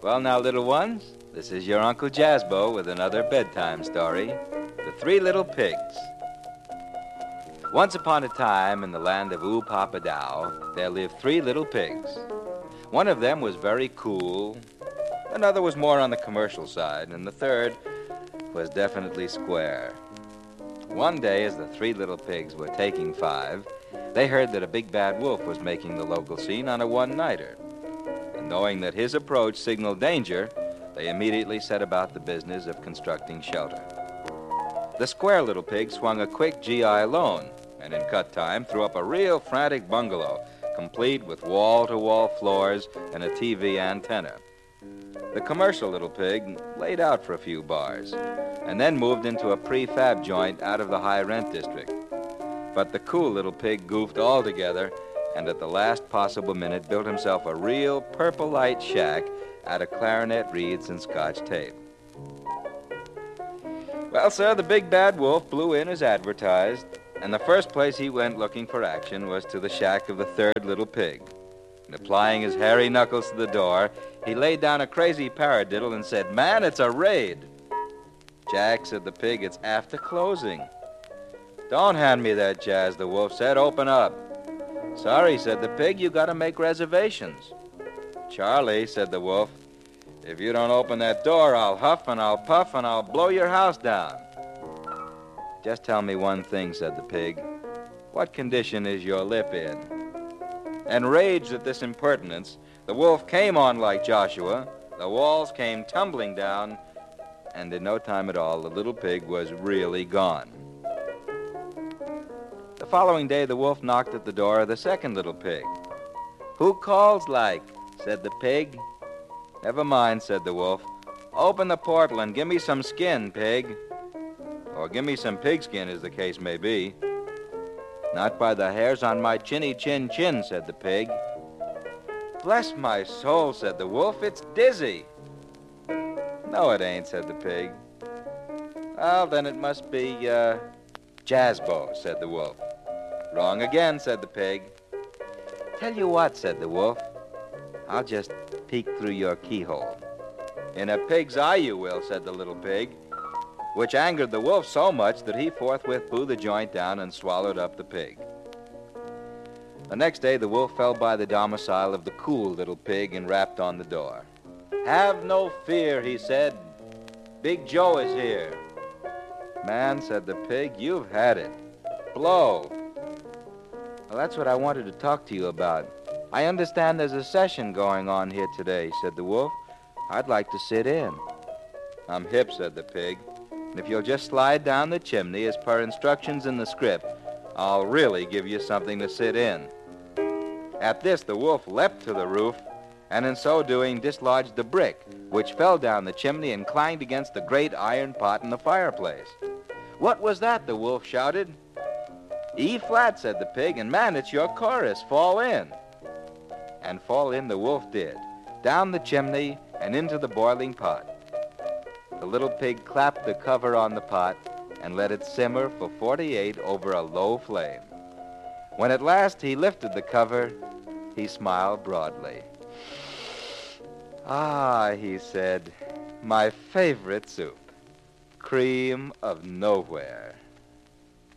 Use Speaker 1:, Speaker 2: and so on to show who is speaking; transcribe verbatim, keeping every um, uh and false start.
Speaker 1: Well, now, little ones, this is your Uncle Jasbo with another bedtime story, The Three Little Pigs. Once upon a time in the land of Oo-Papa-Dow, there lived three little pigs. One of them was very cool, another was more on the commercial side, and the third was definitely square. One day, as the three little pigs were taking five, they heard that a big bad wolf was making the local scene on a one-nighter. And knowing that his approach signaled danger, they immediately set about the business of constructing shelter. The square little pig swung a quick G I loan, and in cut time threw up a real frantic bungalow, complete with wall-to-wall floors and a T V antenna. The commercial little pig laid out for a few bars, and then moved into a prefab joint out of the high-rent district. But the cool little pig goofed altogether, and at the last possible minute built himself a real purple light shack out of clarinet reeds and Scotch tape. Well, sir, the big bad wolf blew in as advertised, and the first place he went looking for action was to the shack of the third little pig. And applying his hairy knuckles to the door, he laid down a crazy paradiddle and said, "Man, it's a raid." "Jack," said the pig, "it's after closing." "Don't hand me that jazz," the wolf said. "Open up." "Sorry," said the pig, "you gotta make reservations." "Charlie," said the wolf, "if you don't open that door, I'll huff and I'll puff and I'll blow your house down." "Just tell me one thing," said the pig. "What condition is your lip in?" Enraged at this impertinence, the wolf came on like Joshua, the walls came tumbling down, and in no time at all, the little pig was really gone. The following day, the wolf knocked at the door of the second little pig. "Who calls like?" said the pig. "Never mind," said the wolf. "Open the portal and give me some skin, pig." Or give me some pigskin, as the case may be. "Not by the hairs on my chinny chin chin," said the pig. "Bless my soul," said the wolf, "it's Dizzy." "No, it ain't," said the pig. "Well, then it must be, uh, Jasbo," said the wolf. "Wrong again," said the pig. "Tell you what," said the wolf, "I'll just peek through your keyhole." "In a pig's eye you will," said the little pig, which angered the wolf so much that he forthwith blew the joint down and swallowed up the pig. The next day, the wolf fell by the domicile of the cool little pig and rapped on the door. "Have no fear," he said. "Big Joe is here." "Man," said the pig, "you've had it. Blow." "Well, that's what I wanted to talk to you about. I understand there's a session going on here today," said the wolf. "I'd like to sit in." "I'm hip," said the pig. "And if you'll just slide down the chimney as per instructions in the script, I'll really give you something to sit in." At this, the wolf leapt to the roof, and in so doing dislodged the brick, which fell down the chimney and clanged against the great iron pot in the fireplace. "What was that?" the wolf shouted. "E flat," said the pig, "and man, it's your chorus. Fall in." And fall in the wolf did, down the chimney and into the boiling pot. The little pig clapped the cover on the pot and let it simmer for forty-eight over a low flame. When at last he lifted the cover, he smiled broadly. "Ah," he said, "my favorite soup, cream of nowhere."